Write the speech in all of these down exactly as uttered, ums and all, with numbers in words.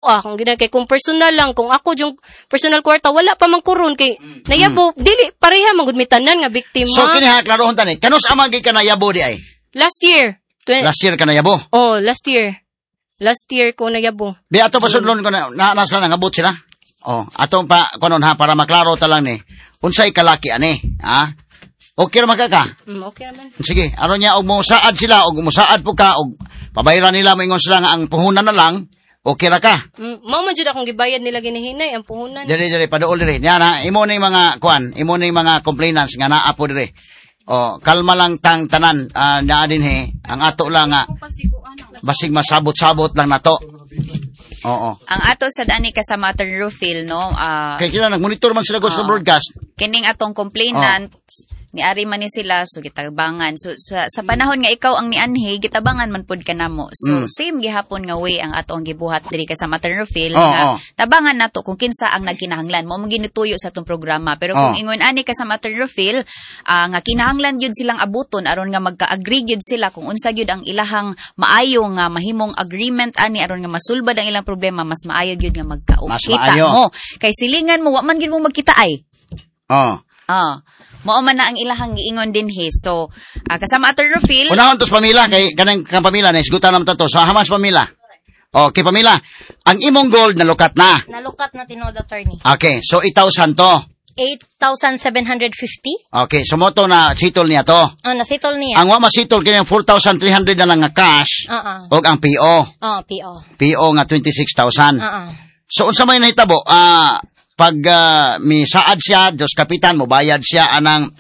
ah kung gina kay kung personal lang kung ako yung personal kwarta wala pa man kuron kay mm. nayabo dili pareha man gud mi tanan nga biktima. So kini ha klarohon tani kanus amang gi ka nayabo di ay? Last year. Tw- last year ka nayabo? Oh, last year. Last year ko nayabo. Di ato pasudlon ko na, na nasa nangabot sila. Oh, atong pa kunon ha para maklaro ta lang ni. Unsay kalaki ani, ha? Okay ra magaka? Mm, okay naman. Sige, ano niya og mosaad sila og mosaad po ka og pabayran nila moingon sila nga ang puhunan na lang, okay ra ka? Mm, mao man jud akong gibayad nila ginahinay ang puhunan. Dili dili paduol diri. Yan ha, imo ni mga kuan, imo ni mga complainants nga naa po diri. Oh, kalma lang tang tanan uh, naa din he. Ang ato lang nga basig masabot-sabot lang nato. Oo. Ang ato sa dani ka sa Mater Rufil no, uh, kay kila nagmonitor man sila uh, sa broadcast. Kining atong complainant oh. Ni ari man ni sila so gitabangan so sa, sa panahon nga ikaw ang nianhi gitabangan man pud kanamo so mm. same gihapon nga way ang ato ang gibuhat diri ka sa Maternofil oh, nga oh. tabangan nato kung kinsa ang nagkinahanglan mo mo ginituyo sa atong programa pero oh. kung ingon ani ka sa Maternofil uh, nga kinahanglan gyud silang abuton aron nga magka-agree gyud sila kung unsa gyud ang ilahang maayo nga mahimong agreement ani aron nga masulbad ang ilang problema mas maayo gyud nga magka-kita mo kay silingan mo wa man gyud mo magkita ay oh ah mao man na ang ilahang giingon din he. So, uh, kasama Ator Rufil. Unahon tos pamila kay kanang kang pamila na isgutan naman to. So hamas pamila. Okay, pamila. Ang imong gold nalukat na. Nalukat na tinod attorney. Okay, so eight thousand to. eight thousand seven hundred fifty. Okay, so mo to na sitol niya to. Oh, nasitol niya. Ang wa masitol kini four thousand three hundred na lang nga cash. Oo. Uh-uh. Og ang P O. Oh, P O. P O nga twenty-six thousand. Oo. So unsa may nahitabo? Ah, uh, pag uh, may saad siya, Diyos Kapitan, mobayad siya anang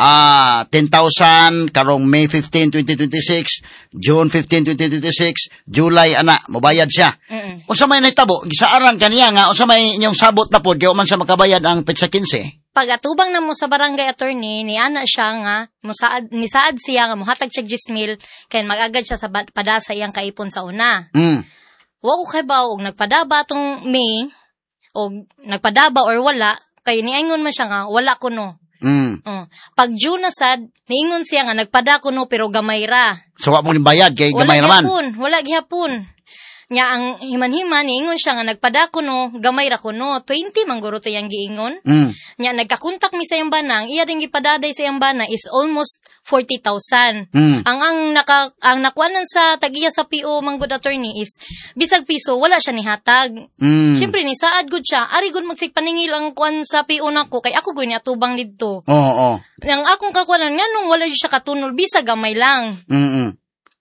uh, ten thousand, karong May fifteenth, twenty twenty-six, June fifteenth, twenty twenty-six, July, ana, mobayad siya. Mm-mm. Unsa may nahitabo, gisaaran kaniya nga, unsa may inyong sabot na po, kaya man sa makabayad ang petsa fifteen. Pag atubang na mo sa barangay attorney, ni ana siya nga, musaad, nisaad siya nga, muhatag siya gismil, kaya mag-agad siya sa padasa iyang kaipon sa una. Mm. Wa ko kay ba, og nagpadaba tong May, o nagpadaba or wala, kay niingon man siya nga, wala ko no. Mm. Uh, pag June na sad, niingon siya nga, nagpada ko no, pero gamay ra. So, wala mong bayad, kay gamay wala naman. Gihapon, wala gihapon. Nya ang himan-himan, niingon siya nga, nagpada ko no, gamay ra ko no. twenty mangguro to yung giingon. Mm. Nya, nagkakontak mi sa yung banang, iya din gipadaday sa yung bana is almost forty thousand. Mm. Ang ang naka ang nakuanan sa tagiya sa P O manggod attorney is bisag piso wala siya nihatag. Mm. Syempre ni saad gud siya, ari gud magsigpaningil ang kuan sa P O nako kay ako gud ni atubang didto. Oo, oh, oo. Oh. Ang akong kakuanan nganong wala siya katunol bisag gamay lang. Mm.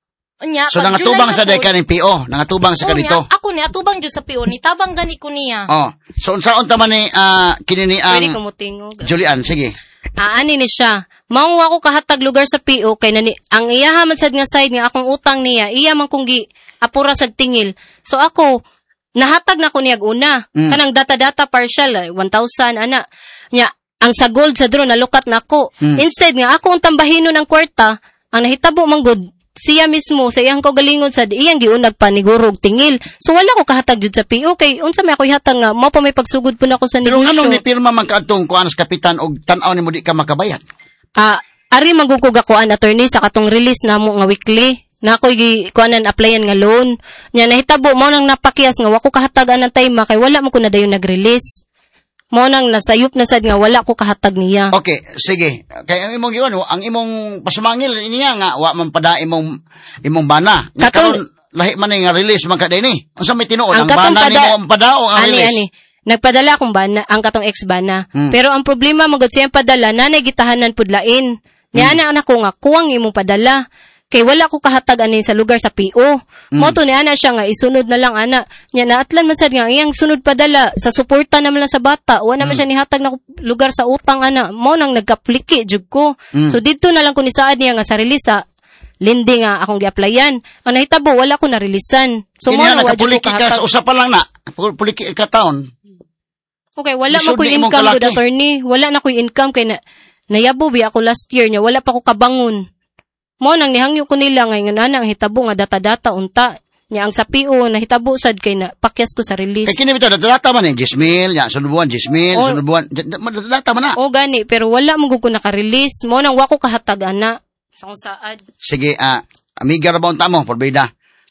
Nya, so nangatubang sa day kaning P O, nangatubang sa oh, kadito. Niya, ako ni atubang jud sa P O ni tabang gani ko niya. Oh. So unsaon ta man ni uh, kini ni ang Pwede ko mutingog. Julian, sige. Ah, ani ni siya. Mao ako kahatag lugar sa P O kay nani ang iyaha man sad nga side nga akong utang niya, iya man kung gi apura sag tingil. So ako nahatag na ko niya una. Mm. Kanang data-data partial one thousand ana. Nya ang sa gold sa drone nalukat na ako. Mm. Instead nga ako ang tambahino ng kwarta, ang nahitabo man gud siya mismo sa iyang kaugalingon sad iyang giunag panigurog tingil. So wala ko kahatag jud sa P O kay unsa may ako ihatag nga mao pa may pagsugod pud nako sa negosyo. Pero nganong ni pirma man kaadtong kuan sa kapitan og tan-aw nimo di ka makabayad? Ah, ari magugog ako an attorney sa katong release namo nga weekly. Na ako'y gi kuanan applyan nga loan. Nya nahitabo mo nang napakiyas nga wa ko kahatag anang time kay wala mo ko na dayon nag-release. Mo nang nasayop na sad nga wala ko kahatag niya. Okay, sige. Kay ang imong giwan, ang imong pasumangil niya nga wa man pada imong imong bana. Nga karon lahi man nga release man kada ni. Unsa may tinuod ang, ang bana nimo ang pada o ang ani, release? Ani, nagpadala akong bana, ang katong ex bana. Hmm. Pero ang problema magud siyang padala nanay gitahanan pudlain. Niya hmm. anak ko nga kuwang imong padala. Kay wala ko kahatag ani sa lugar sa P O. Mm. Moto ni ana siya nga isunod na lang ana. Nya naatlan man sad nga iyang sunod padala sa suporta naman lang sa bata. Wa naman mm. siya nihatag na lugar sa utang ana. Mo nang nagkapliki jud ko. Mm. So didto na lang ko ni saad niya nga sa release lending nga akong gi-applyan. Ang nahitabo wala ko na releasean. So mo na wa jud ko kahatag. Ka, usa pa lang na. Puliki ka taon. Okay, wala man ko income good attorney. Wala na ko income kay na nayabo bi ako last year nya wala pa ko kabangon. Mo nang nihangyo ko nila ngay nga nana ang hitabo nga data-data unta nya ang sa P O na hitabo sad kay na pakyas ko sa release. Kay kini bitaw data-data man ni Gismil, ya sunod buwan Gismil, oh, sunod buwan data man na. O gani pero wala mo ko naka-release. Mo nang wa ko kahatag ana sa kung saad. Sige, ah uh, amiga ra ba unta mo, porbida.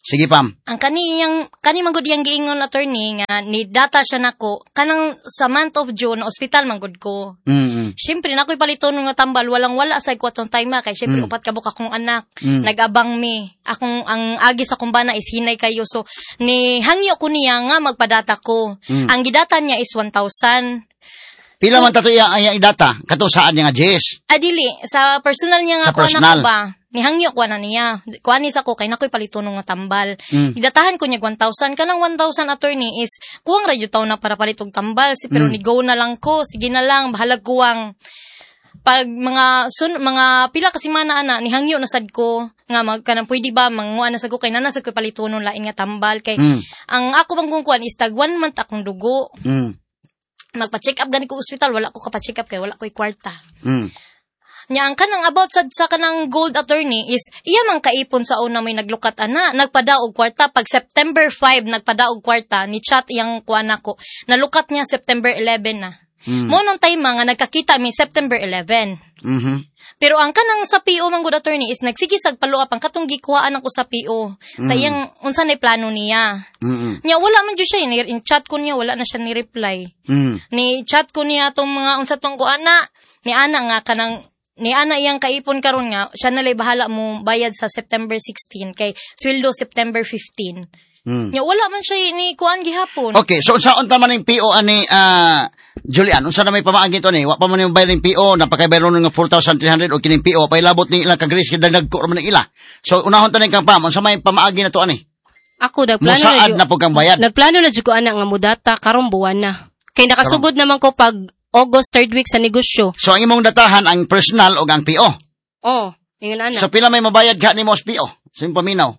Sige, Pam. Ang kaniyang kani manggod yang giingon attorney nga ni data siya nako kanang sa month of June hospital manggod ko. Mm. Syempre nakoy paliton nga tambal walang wala sa kwatong time kay syempre Mm. upat ka buka kong anak. Mm. Nag-abang mi. Akong ang agi sa kong bana is hinay kayo so ni hangyo ko niya nga magpadata ko. Mm. Ang gidata niya is one thousand. Pila man tato iya ay data kato saan niya nga Jess? Adili sa personal niya nga Sa ko personal. na ba. Nihangyo ko na niya. Kuani sa ko kay nakoy paliton nga tambal. Mm. Idatahan ko niya one thousand kanang one thousand attorney is kuwang radyo taw na para palitog tambal si pero Mm. ni go na lang ko sige na lang bahalag kuwang pag mga sun mga pila kasi mana ana nihangyo na sad ko nga mag kanang pwede ba manguan na sa ko kay nanasad ko palitonon lain nga tambal kay Mm. ang ako bang kuan is tag one month akong dugo Mm. magpa-check up gani ko ospital wala ko kapa-check up kay wala ko'y kwarta. Mm. Nya ang kanang about sa, sa kanang gold attorney is iya man kaipon sa una may naglukat ana nagpadaog kwarta pag September five nagpadaog kwarta ni chat iyang kuan ako nalukat niya September eleven na. Mm. Mo nung time nga nagkakita mi September eleven. Mhm. Pero ang kanang sa P O man good attorney is nagsigisag follow up ang katong gikuhaan ako sa P O sa Mm. iyang unsa nay plano niya. Mm. Nya wala man jud siya in chat ko niya wala na siya ni reply. Mm. Ni chat ko niya tong mga unsa tong kuana ni ana nga kanang ni ana iyang kaipon karon nga siya nalay bahala mo bayad sa September sixteen kay sweldo September fifteen. Mm. Nya wala man siya ni kuan gihapon. Okay, so unsa unta man ning P O ani ah Julian, unsa na may pamaagi to ni? Wa pa man yung bayad ning P O, napakaybayro nga four thousand three hundred o kining P O pailabot ning ilang kagris kay dagko man ning ila. So unahon ta ning kang Pam, unsa may pamaagi na to ani? Ako nagplano Musaad na, na po kang bayad. nagplano na jud ko ana nga mudata karong buwan na. Kay nakasugod naman ko pag August third week sa negosyo. So ang imong datahan ang personal o ang P O. Oh, ingon ana. So pila may mabayad ka nimo sa P O? Sa imong paminaw.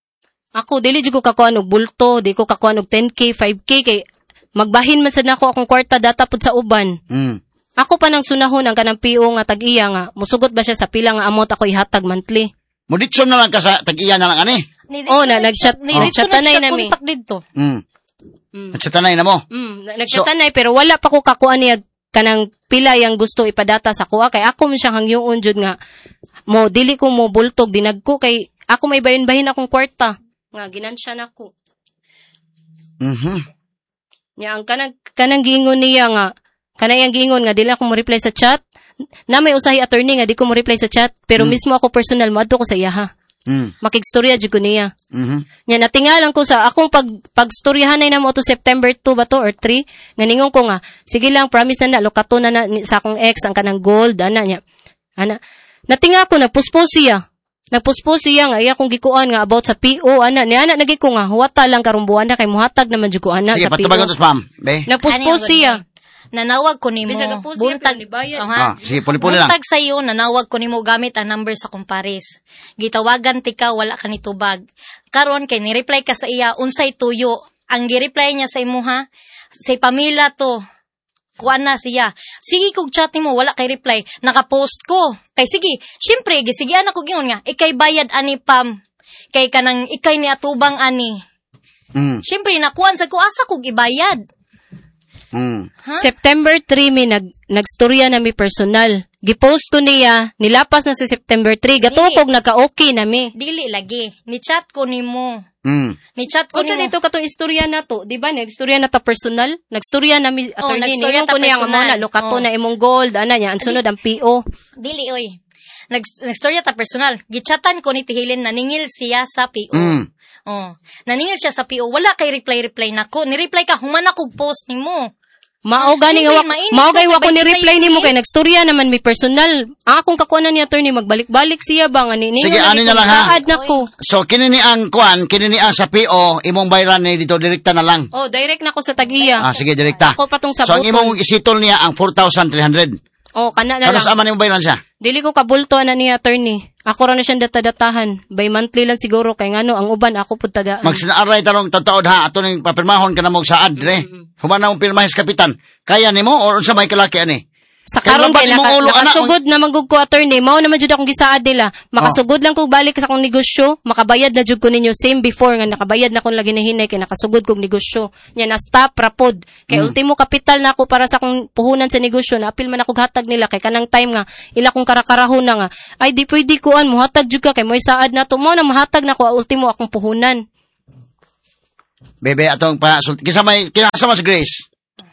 Ako dili jud ko kakuan og bulto, di ko kakuan og ten K, five K kay magbahin man sad nako akong kwarta data pud sa uban. Mm. Ako pa nang sunahon ang kanang P O nga tag-iya nga musugot ba siya sa pila nga amount ako ihatag monthly. Muditso na lang ka sa tag-iya na lang ani. Oh, na nag-chat ni oh, Ritso chatanay na nami. kontak dito. Mm. Mm. At sa tanay na mo. Mm, nagchatanay pero wala pa ko kakuan niya kanang pila yang gusto ipadata sa kuha kay ako man siyang hangyoon jud nga mo dili ko mo bultog dinagko kay ako may bahin-bahin akong kwarta nga ginansya nako. Mhm. Nya ang kanang kanang giingon niya nga kanang yang giingon nga dili ako mo reply sa chat na may usahi attorney nga di ko mo reply sa chat pero Mm. mismo ako personal mo adto ko sa iya ha. Mm. Makigstorya jud ko niya. Mhm. Nya natingalan ko sa akong pag pagstoryahan na mo to September two ba to or three nga ningon ko nga sige lang promise na na lokato na, na ni- sa akong ex ang kanang gold ana nya. Ana natinga ko nagpuspos siya. Nagpuspos siya nga iya kong gikuan nga about sa P O ana ni ana nagi ko nga huwata lang karong buwan na kay muhatag naman jud ko ana Sige, sa P O. patubagon to sa Pam. Be. Nagpuspos siya. Nanawag ko nimo. Bisag po siya Buntag pero nibayad. Oh, ha? Ah, sige, puli-puli lang. Buntag sa iyo nanawag ko nimo gamit ang number sa kumpares. Gitawagan ti ka wala ka ni tubag. Karon kay ni reply ka sa iya unsay tuyo. Ang gi-reply niya sa imo ha. Say pamila to. Kuan na siya. Sige kog chat nimo wala kay reply. Naka-post ko. Kay sige, syempre gisige ana ko gingon nga ikay bayad ani Pam. Kay kanang ikay ni atubang ani. Mm. Syempre nakuan sa ko asa kog ibayad. Mm. September three mi nag nagstorya na mi personal. Gipost ko niya, nilapas na sa September three. Gatukog nagka-okay na mi. Dili lagi. Ni chat ko nimo. Mm. Ni chat ko Kung sa nimo. dito katong istorya na to, di ba? Nagstorya na ta personal. Nagstorya na mi attorney. nagstorya Ningon ta ko niya nga mo personal. na lokato Oh. na imong gold, ana niya, ang sunod ang P O. Dili oy. Nag nagstorya ta personal. Gichatan ko ni Tihilin naningil siya sa P O. Mm. Oh. Naningil siya sa P O. Wala kay reply reply nako. Ni reply ka human ako post nimo. Mao gani nga Siyempre, wak, mainit mao ko, gay kay wako ni Bay reply Bisay nimo ni. kay nagstorya naman mi personal. Ang akong kakuanan ni attorney magbalik-balik siya ba nga ni. Sige, ano na lang, ha? Saad nako. So kini ni ang kuan, kini ni ang sa P O, imong bayran ni dito direkta na lang. Oh, direct na ko sa tag-iya. Ah, sige, direkta. Ako patong sa So ang buton. imong isitol niya ang four thousand three hundred. Oh, kana na Kano lang. sa man imong bayran siya? Dili ko kabulto na ni attorney. Ako ra na siyang data-datahan. By monthly lang siguro kay ngano ang uban ako pud taga. Magsinaaray tarong tataod ha, ato ning papirmahon ka na mong saad dire. Humana mong pirmahis kapitan. Kaya nimo or unsa may kalaki ani? Sa Kaya karon laban kay imong naka, ulo, anak, nakasugod na magug ko attorney. Mao naman jud akong gisaad nila. Makasugod lang ko balik sa akong negosyo, makabayad na jud ko ninyo same before nga nakabayad na akong lagi na hinay kay nakasugod kog negosyo. Nya na stop rapod. Kay ultimo kapital na ako para sa akong puhunan sa negosyo. Na apil man ako hatag nila kay kanang time nga ila kong karakarahon na nga. Ay di pwede kuan mo hatag jud ka kay moy saad na to mo na mahatag na ko ultimo akong puhunan. Bebe atong pa kisa may kinasa mas Grace.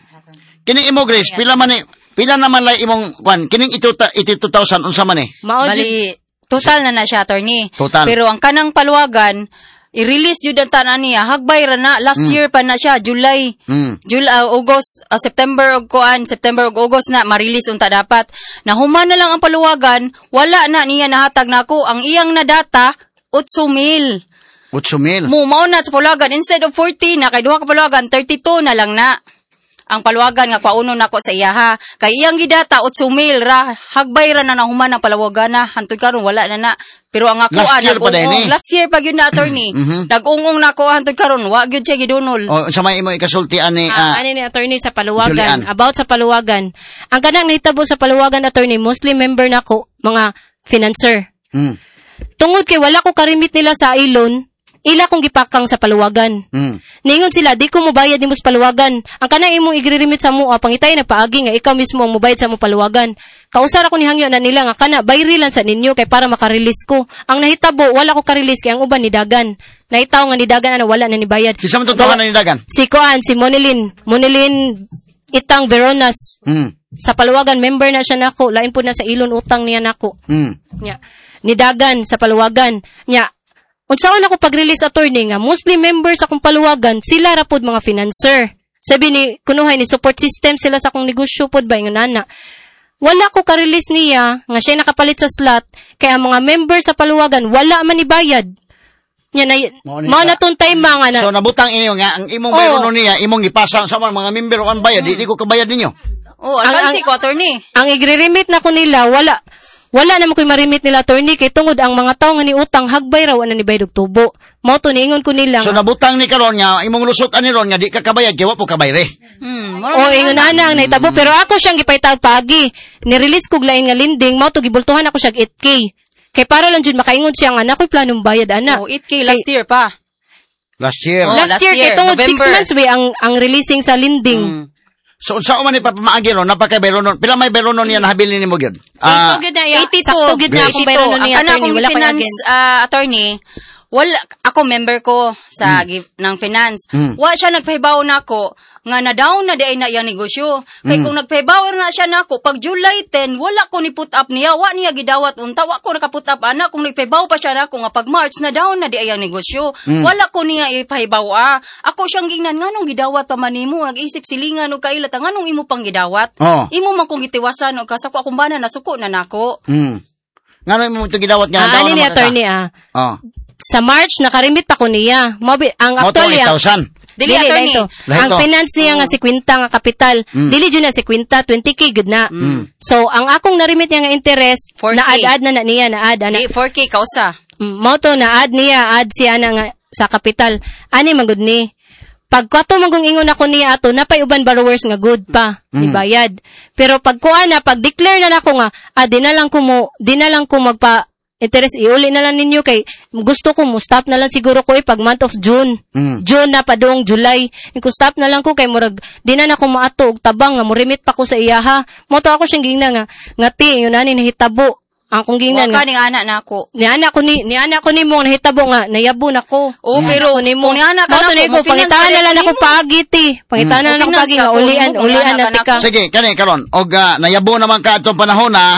Kining imo Grace, pila man ni pila naman lay imong kwan, kining ito two thousand unsa man ni? Mao jud- Bali, total na na siya, attorney. Total. Pero ang kanang paluwagan, i-release jud ang tanan niya. Hagbay ra na. Last year pa na siya, July. Mm. July, uh, August, uh, September og kuan, September og August na ma-release unta dapat. Nahuman na lang ang paluwagan, wala na niya nahatag nako. Ang iyang na data, eight mil. eight mil. Mo mao na sa paluwagan instead of forty na kay duha ka paluwagan, thirty-two na lang na. Ang paluwagan nga pauno nako sa iya ha. Kay iyang gidata eight mil ra. Hagbay ra na nahuman ang paluwagan na. Hantud karon wala na na. Pero ang ako Last year pa din, eh. last year pa gyud na attorney. Mhm. Nag-ungong nako hantud karon wa gyud siya gidunol. O sa may imo ikasultian ni Ah, ah, ano ni attorney sa paluwagan, Julian. about sa paluwagan. Ang kanang nahitabo sa paluwagan attorney, Muslim member nako, mga financer. mm, Tungod kay wala ko karimit nila sa ilon, ila kong gipakang sa paluwagan. mm. Ningon sila, di ko mobayad nimo sa paluwagan. Ang kanang imong igririmit sa mua, pangitay nagpaagi nga ikaw mismo ang mobayad sa mo paluwagan. Kausar ako ni hangyo na nila nga kana bayrilan sa ninyo kay para maka-release ko. Ang nahitabo, wala ko ka-release kay ang uban ni Dagan. Nahitaw nga ni Dagan ana wala na ni bayad. Kisa man tutuhan na ni Dagan. Si Kuan, si Monilin, Monilin Itang Veronas. Mm. Sa paluwagan, member na siya nako. Lain po na sa ilon utang niya nako. Mm. Nya. Ni Dagan sa paluwagan. Nya. Unsaon ako pag-release attorney nga Muslim members akong paluwagan, sila ra pod mga financer. Sabi ni kunuhay ni support system sila sa akong negosyo pod ba ingon ana. Wala ko ka-release niya nga siya nakapalit sa slot kaya ang mga member sa paluwagan wala man ibayad. Nya na Mao ni mao ka- na tuntay mga na. So nabutang inyo nga ang imong Oo. bayron niya, imong ipasa sa mga member kan bayad, di, di ko kabayad ninyo. Oh, Ang- alkansi ang- ko attorney. Ang igre-remit na ko nila wala wala naman ko'y marimit nila attorney kay tungod ang mga tao nga ni utang hagbay raw ana ni bayad og tubo. Mao to niingon ko nila. So nga, nabutang ni karon nga imong lusot ani ron nga di ka kabayad kay wa po kabayre. Hmm, O, ingon na ana ang naitabo. Pero ako siyang gipaytag pagi. Ni-release ko lain nga linding. Mao to gibultuhan ako siya eight K. Kay para lang jud makaingon siya nga nako'y planong bayad ana. Oh, eight K last year pa. Last year. Oh, last, last year, year, kay tungod six November. months ba ang ang releasing sa linding. Hmm. So unsa man ni papamaagi ron napaka bayron nun. Pila may bayron nun niya nahabilin nimo gyud. Ah, Ah, gud na ya. eighty-two. Sakto gud na akong bayron Ang ni kana attorney. akong Wala ko finance against. ah, attorney, wala ako member ko sa gi- ng finance. Mm. Wa siya nagpahibaw nako nga na down na di ay na iyang negosyo. Kay kung nagpahibaw na siya nako pag July ten wala ko ni put up niya, wa niya gidawat unta, wa ko nakaput up ana kung nagpahibaw pa siya nako nga pag March na down na di ay iyang negosyo. Wala ko niya ipahibaw ah. Ako siyang gingnan nganong gidawat pa man nimo, nag-isip silingan og kailat nganong imo pang gidawat. Oh. Imo man kong gitiwasan og kasako akong bana nasuko na nako. Mm. Ngano imong ito gidawat nga Ah, daw ani ni naman ka? attorney ah. Oh. Sa March nakarimit pa ko niya. Mabi, ang Mo to actually ang eight thousand. Dili, attorney. dahito. Dahito. Ang finance niya nga si Quinta nga kapital. Dili jud na si Quinta twenty K gud na. So ang akong narimit niya nga interest four K. na add-add na na niya na add ana. Di, four K kausa. Mm, Mao to na add niya add siya na nga sa kapital. Ani man gud ni. Pag kato magong ingon ako niya ato napay uban borrowers nga good pa ni bayad. Pero pag kuha na pag declare na nako nga ah, di na lang ko mo di na lang ko magpa interest iuli na lang ninyo kay gusto ko mo stop na lang siguro ko eh pag month of June. Mm. June na pa doong July. Ko stop na lang ko kay murag di na nako maato og tabang nga mo remit pa ko sa iyaha. Mo to ako siyang gingna nga ngati yun ani nahitabo. Ang kong gingnan Wa nga ka ning anak nako. ni anak ko ni ni anak ko nimo nahitabo nga nayabo nako. Oo, pero Ako nimo kung ni anak ka Mao to nako, ni ko mo finance pangitaan na ka lang rin ako nimo. pagi ti. Pangitaan na lang ako Mo pagi finance nga ka, ulian kung nimo, kung ulian anak na ka tika. nako. Sige, kani karon og uh, nayabo naman ka atong panahon na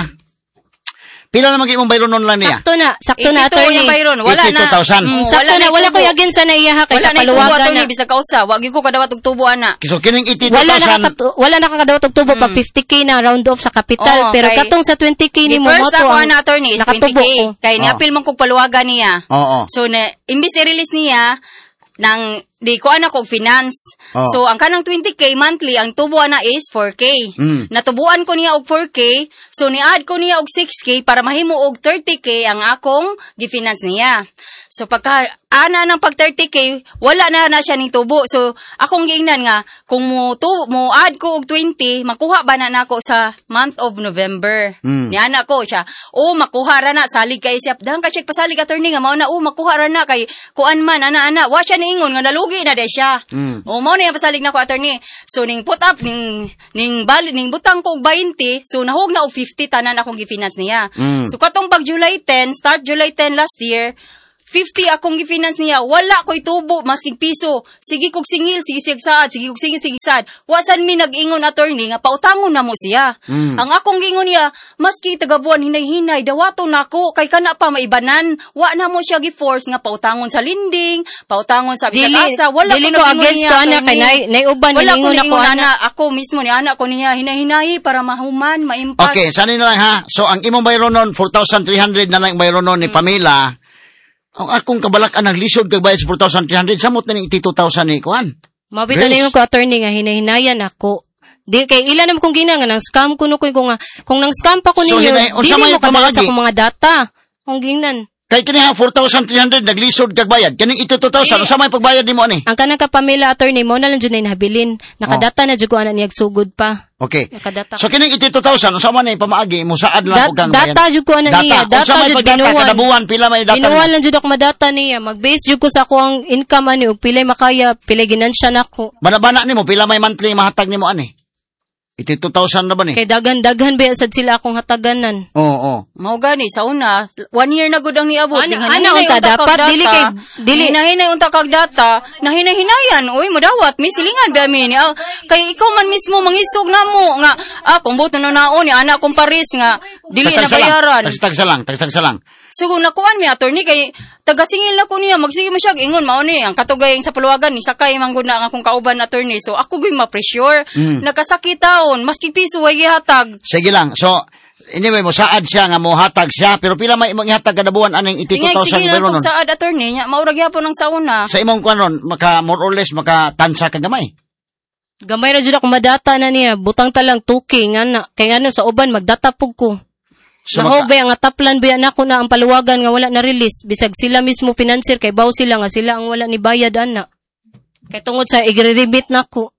pila naman imong bayron nun lang niya. Sakto na, sakto na eighty-two attorney. yung bayron, wala na. eighty-two thousand. Mm, Mm, sakto wala na, na wala ko tubo. yagin sa naiyaha kay Wala sa na itubo paluwagan attorney na. bisag kausa. Wa gyud ko kadawat og tubo ana. So kining eighty-two Wala thousand. nakakatu- wala nakakadawat og tubo pag fifty K na round off sa kapital Oo, pero kay- katong sa twenty K ni Di mo first mo to ako ang ana attorney is twenty nakatubo K. ko. Kay Oh. niapil man kog paluwagan niya. Oo. So na imbis i-release niya nang di ko ana kog finance. Oh. So ang kanang twenty K monthly ang tubo ana is four K. Mm. Natubuan ko niya og four K, so ni-add ko niya og six K para mahimo og thirty K ang akong gi-finance niya. So pagka ana ng pag thirty K, wala na na siya ning tubo. So akong giingnan nga kung mo tu mo add ko og twenty, makuha ba na nako sa month of November. Mm. Ni ana ko siya. O makuha ra na salig kay siya. Dang ka check pasalig attorney nga mao na o makuha ra na kay kuan man ana ana wa siya niingon nga nalugi na day siya. Mm. O mao na yung pasalig na ko attorney. So ning put up ning ning bali ning butang ko og twenty, so nahug na og fifty tanan akong gi-finance niya. Mm. So katong pag July ten, start July ten last year, fifty akong gi-finance niya, wala ko'y tubo, masking piso. Sige kog singil, sige sig saad, sige kog singil, sige saad. Wasan mi nag-ingon attorney nga pautangon na mo siya. Mm. Ang akong gingon niya, maski tagabuan hinay-hinay, dawato nako kay kana pa maibanan. Wa na mo siya gi-force nga pautangon sa linding, pautangon sa bisag asa. Wala dili ko ko nag-ingon against niya, ko ana attorney. kay nay naiuban Wala ko ningon ako ningon ana. ana, ako mismo ni ana ko niya hinay-hinay para mahuman, maimpas. Okay, sanay na lang ha. So, ang imong bayro nun, four thousand three hundred na lang bayro nun ni Pamela. Ang akong kabalakan naglisod kag bayad sa four thousand three hundred, samot na ni eighty-two thousand ni kuan. Mabitan Grace. ningon ko attorney nga hinay-hinayan ako. Di kay ilan naman kung gina nga nang scam kuno ko kung nga kung nang scam pa ko So, ninyo, hinay- unsa dili may mo kadawat sa pamagi? akong mga data. Ang ginan. Kay kini ha, four thousand three hundred naglisod kag bayad. Kaning eighty-two thousand, unsa may pagbayad nimo ani? Ang kanang ka Pamela attorney mo na lang jud nay nahabilin. Nakadata na jud ko ana niyag sugod pa. Okay. Nakadata. So kining eighty-two thousand, unsa man ni pamaagi mo saad lang Da- pug kang data jud ko ana niya. Unsa Data may jud pagdata binuwan. kada buwan pila may data? Binuwan nimo? lang jud ako madata niya. Mag-base jud ko sa ako ang income ani ug pilay makaya, pilay ginansya nako. Bana-bana nimo pila may monthly mahatag nimo ani? eighty-two thousand na ba ni? Kay daghan-daghan ba sad sila akong hataganan. Oo, oo. Mao gani sa una, one year na gud ang niabot. Ano- Tingnan, ano hinay unta, unta kag dapat data. dili kay- dili- Hinahinay unta kag data, nahinay-hinayan. Uy, madawat, may silingan ba mi ni? Ah, kay ikaw man mismo mangisog na mo nga ah kung buto na naon ni anak kong Paris nga dili na Tagtagsa lang, bayaran. tagtagsa lang, tagtagsa lang. Sugo na kuan mi attorney kay tagasingil na ko niya magsige mo siya ingon mao ni ang katugay sa paluwagan ni sakay man gud na ang akong kauban attorney. So ako gyud ma-pressure. Mm. Nakasakit taon, maski piso way gihatag. Sige lang. So, anyway, mo saad siya nga mo hatag siya, pero pila may imong ihatag kada buwan aning eighty-two Ingay thousand sige na bayro kung nun? sa ad attorney nya maura gyapon ang sauna. Sa imong kuan ron, maka more or less maka tansa ka gamay. Gamay ra jud ako madata na niya. Butang ta lang tuki nga na. Kay ngano sa uban magdata pug ko. So, Naho maka- ba ang taplan ba na ko na ang paluwagan nga wala na release bisag sila mismo financier kay baw sila nga sila ang wala ni bayad ana. Kay tungod sa igre-remit nako.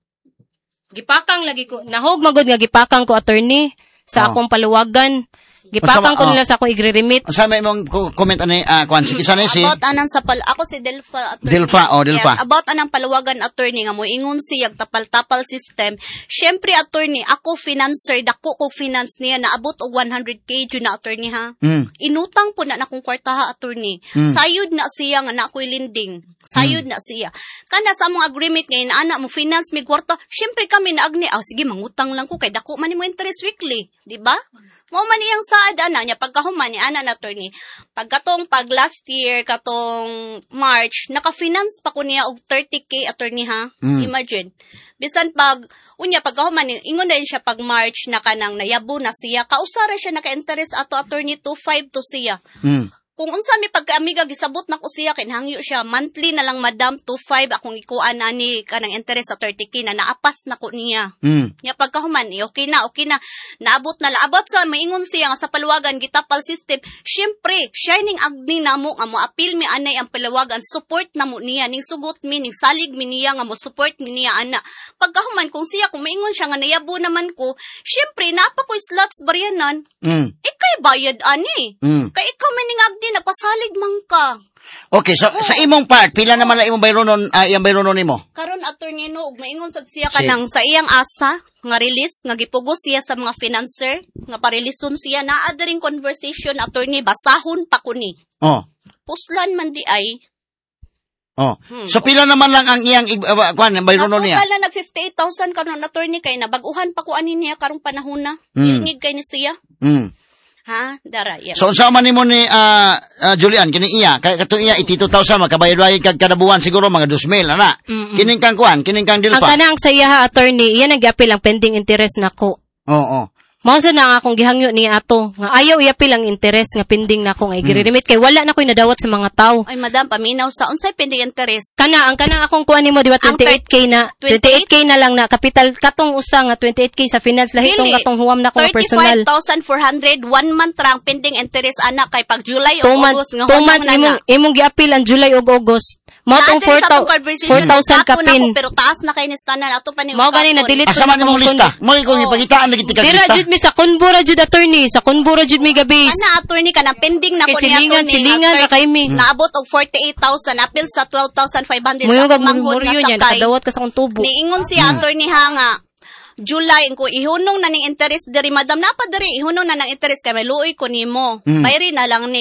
Gipakang lagi ko. Nahog magod nga gipakang ko attorney sa Oh. akong paluwagan. Gipakang ko Oh. nila sa akong igre-remit. Sa may imong ko- comment ani ah kuan sige sanay si About anang sa pal ako si Delfa attorney. Delfa, oh, Delfa. Yes, about anang paluwagan attorney nga mo ingon siya tapal-tapal system. Syempre attorney, ako financer dako ko finance niya naabot og one hundred k jud na attorney ha. Mm. Inutang po na na kong kwarta ha attorney. Mm. Sayod na siya nga na ako'y lending. Sayod na siya. Kana sa among agreement ngayon ana mo finance mi kwarta, syempre kami naagni ah sige mangutang lang ko kay dako man mo interest weekly, di ba? Mao man iyang saad ana niya pagkahuman ni ana na attorney. Pagkatong pag last year katong March, naka-finance pa ko niya og thirty k attorney ha. Mm. Imagine. Bisan pag unya pagkahuman ni ingon din siya pag March na kanang nayabo na siya, kausara siya naka-interest ato attorney two five to siya. Mm. Kung unsa mi pagka-amiga gisabot na ko siya kinhangyo siya monthly na lang madam two five akong ikuan ani kanang interest sa thirty k na naapas na ko niya. Mm. Ya pagkahuman eh, okay na, okay na. Naabot na laabot sa maingon siya nga sa paluwagan gitapal system. Syempre, shining agni namo nga mo appeal mi anay ang paluwagan, support namo niya ning sugot mi ning salig mi niya nga mo support mi niya ana. Pagkahuman kung siya kung maingon siya nga nayabo naman ko, syempre napa ko slots baryanan. Mm. Ikay bayad ani. Mm. Kay ikaw man ning agni napasalig man ka. Okay, so sa imong part, pila naman lang imong bayro nun, ah, iyang bayro nun nimo? Karon attorney no ug maingon sad siya Si- kanang sa iyang asa nga release nga gipugos siya sa mga financer nga pareleason siya naa dring conversation attorney basahon pa ko ni. Oh. Puslan man di ay. Oh. So pila naman lang ang iyang ig- uh, kuan bayro nun niya? Total na nag fifty-eight thousand karon attorney kay nabaguhan pa ko ani niya karong panahon na. Mm. Ingid kay ni siya. Mm. Ha? Dara yeah. So unsa man nimo ni ah, ah, Julian kini iya kay kato iya eighty-two thousand makabayad-bayad kag kada buwan siguro mga two thousand ana. Kining kang kuan, kining kang Ang Dilpa. kanang sa iya ha attorney, iyan nag-appeal ang pending interest nako. Oo. Oh, Mao sa na akong gihangyo ni ato nga ayaw i-appeal ang interest nga pending nako nga igre-remit kay wala na ko'y nadawat sa mga tao. Ay madam paminaw sa unsay pending interest. Kana ang kanang akong kuan nimo di ba Ang twenty-eight k na twenty-eight k na lang na kapital katong usa nga twenty-eight k sa finance lahi tong Dili. katong huwam na ko nga personal. thirty-five thousand four hundred one month rang pending interest anak kay pag July o Two months, August nga two hunong months na imong imong gi-appeal ang July ug August. Mao tong four thousand ka pin. Pero taas na kay ni tanan ato pa ni. Mao gani na delete Asa man imong lista? Mo ko ipagitaan lagi tika Dira lista. jud mi sa Kunbura jud attorney, sa Kunbura jud mi gabis. Ana attorney ka na pending na Kay ko ni silingan, attorney. silingan nga ka kay mi. Naabot og forty-eight thousand appeal sa twelve thousand five hundred Mo yung sa manghod gagmuryo niya, nga sakay. nakadawat ka sa akong tubo. Niingon si attorney ha nga July ko ihunong na ning interest diri madam napa diri ihunong na nang interest kay may luoy ko nimo. Mm. Bayri na lang ni.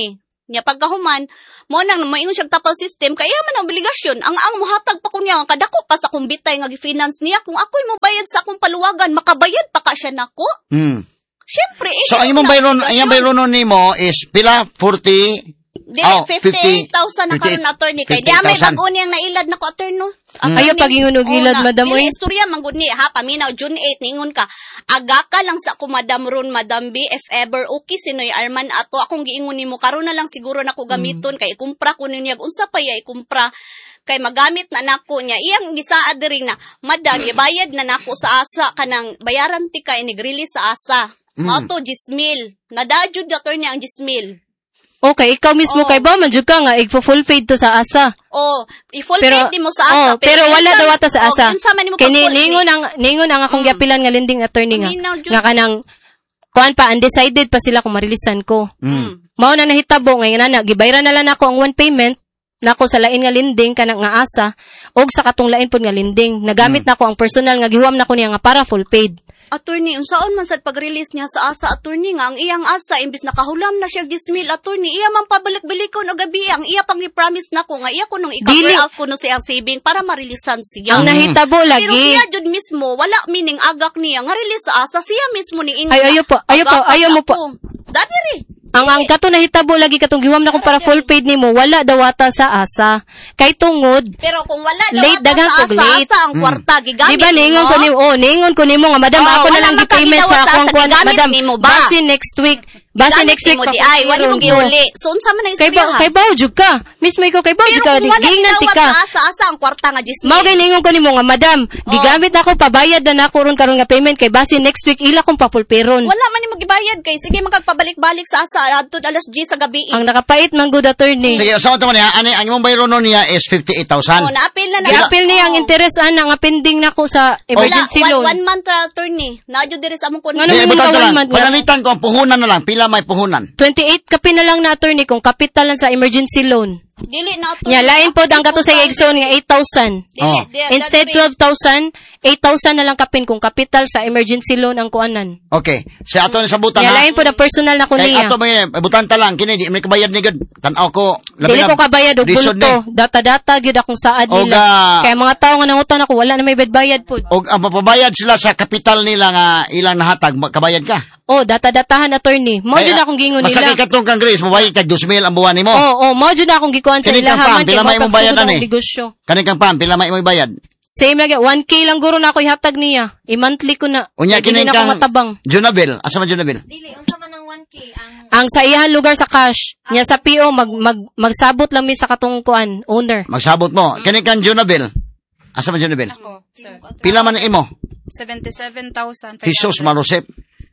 Nya pagkahuman, mo nang maingon siya tapal system, kaya man ang obligasyon. Ang ang muhatag pa ko niya, ang kadako pa sa akong bitay nga gi-finance niya. Kung ako'y mo bayad sa akong paluwagan, makabayad pa ka siya nako. Hmm. Siyempre, eh, So, ang imong bayron, ang imong bayron nimo is pila? forty? Dili, Oh, fifty-eight thousand na karon fifty-eight attorney. Kaya di may fifty-eight thousand. bago niyang nailad na ko attorney. No? Ayaw pagingon og ilad, madam, Dili, oy. istorya manggod ni ha, paminaw June eighth ningon ka. Aga ka lang sa ako madam Ron, madam B, if ever okay sinoy Arman ato akong giingon nimo karon na lang siguro nako gamiton kay ikumpra ko niya unsa pa ya ikumpra kay magamit na nako niya. Iyang gisaad diri na, madam, ibayad na nako sa asa kanang bayaran ti ka inig-release sa asa. Mao to Gismil. Nadajud attorney ang Gismil. Okay, ikaw mismo Oh. kay ba man jud ka nga igfo-full paid to sa asa. Oh, i-full Pero paid mo sa asa. oh, pero wala daw ata sa asa. Oh, unsa man nimo Kini pag-full ningon ang ningon ang akong giapilan nga lending attorney nga Paminaw, Diyos. nga kanang kuan pa undecided pa sila kung marilisan ko. Hmm. Mao na nahitabo nga na gibayran na lang nako ang one payment nako sa lain nga lending kanang nga asa og sa katong lain pod nga lending. Nagamit nako ang personal nga gihuam nako niya nga para full paid. Attorney, unsaon man sad pag-release niya sa asa attorney nga ang iyang asa imbis nakahulam na siya Gismil attorney iya man pabalik-balikon og gabi ang iya pang i-promise nako nga iya ko nung Dili. i-cover off ko no siyang saving para marilisan siya. Ang nahitabo Pero lagi. iya jud mismo wala meaning agak niya nga release sa asa siya mismo ni ingon. Ay, ayo po, ayo po, agak ayo mo po. ako. Dati ri. Ang ang kato nahitabo lagi katong gihuam nako para full paid nimo wala daw ata sa asa. Kay tungod Pero kung wala daw Late, ato daghang sa kog asa, late. asa ang kwarta gigamit. Di ba ningon ko nimo oh ningon ko nimo nga madam Oh, ako na wala lang man gi-payment kagidawat sa sa akong asa, kuan gigamit madam. nimo ba? Basi next week. Basi next week mo di ay wala mo giuli. So unsa man ang Kay ba istorya? kay ba jud ka. Mismo ikaw kay ba jud Pero ka kung wala gingnan ti gidawat ka. sa asa, asa ang kwarta nga Gismil. Mao kay ningon ko nimo nga madam, gigamit ako pabayad na nako ron karon nga payment kay basi next week ila kong papulpiron. Wala man ni magibayad kay sige magpabalik-balik sa asa adto alas ten sa gabi. Ang nakapait man good attorney. Sige, sa mo niya, ani ang imong bayron niya is fifty-eight thousand. Oh, naapil na na. Giapil niya ang interest ana nga pending nako sa emergency Wala, loan. one, one month ra attorney. Nadyo diri sa among kun. Ano Di, man butan ka ka one lang. month nga? Panalitan ko ang puhunan na lang. Pila may puhunan. twenty-eight kapi na lang na attorney kung kapital lang sa emergency loan. Dili na attorney. Nya lain pod ang kato sa Exxon nga eight thousand. Dili, Oh. di- Instead dili. twelve thousand, eight thousand na lang kapin kung kapital sa emergency loan ang kuanan. Okay. Si ato ni sa butan Nya ha. lain pod ang personal na ko Kay niya. ato ba yun, butan ta lang kini di may kabayad ni gud. Tan-aw ko. Dili ko kabayad og lisod bulto. Data-data gyud akong saad Og, nila. ah, Kaya mga tao nga nangutan ako wala na may bayad pod. Og ang mapabayad sila sa kapital nila nga ilang nahatag, ma- kabayad ka. Oh, data-datahan attorney. Mo jud akong gingon nila. Masakit katong kang Grace, mabayad ka two mil ang buwan nimo. Oh, oh, mo jud akong gikuan sa Kini kang ilaha pam, pila may imong bayad ani? negosyo. Kani kang pam, pila may imong bayad? Same lagi, one K lang guro na ako ihatag niya. I-monthly ko na. Unya Hindi kini na ako kang matabang. Junabel, asa man Junabel? Dili, unsa man ang one K ang Ang sa iyahan lugar sa cash, niya sa P O, mag, mag, magsabot lang mi sa katong kuan, owner. Magsabot mo. Kani kang Junabel. Asa man Junabel? Ako, sir. Pila man ang imo? seventy-seven thousand. Jesus marusep.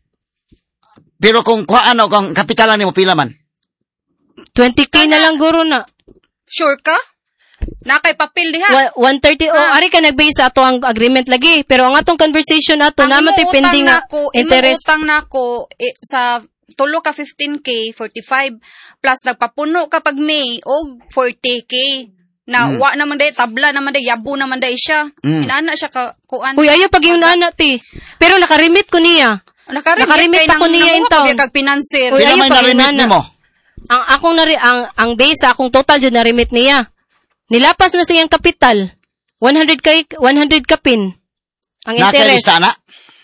Pero kung kuhaan o kung kapitalan nimo pila man? twenty K na lang guro na. Sure ka? Nakay papel diha. Wa- one thirty, oh, ari ka nagbase sa ato ang agreement lagi. Pero ang atong conversation ato, Ang naman imong tayo pending utang nga nako, interest. imong utang nako eh, sa tulo ka fifteen K, forty-five plus nagpapuno ka pag May og forty K. Na wa naman day tabla naman day yabo naman day siya. Mm. Inaana siya ka kuan. Uy, ayaw pag yung ana, ti. Pero nakarimit ko niya. Nakarimit nakarimit kay pa ko nang- niya in nanguha town. pa biya kag financier. Uy, Pila ayaw may pag narimit inana. nimo? Ang akong nari ang ang base sa akong total jud na remit niya. Nilapas na siyang kapital. one hundred kay one hundred kapin. Ang interest. Nakalista na?